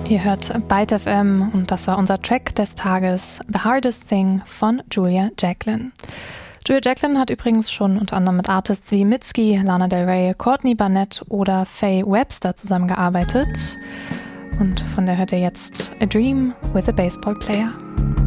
Ihr hört Byte FM und das war unser Track des Tages, The Hardest Thing von Julia Jacklin. Julia Jacklin hat übrigens schon unter anderem mit Artists wie Mitski, Lana Del Rey, Courtney Barnett oder Faye Webster zusammengearbeitet. Und von der hört ihr jetzt A Dream with a Baseball Player.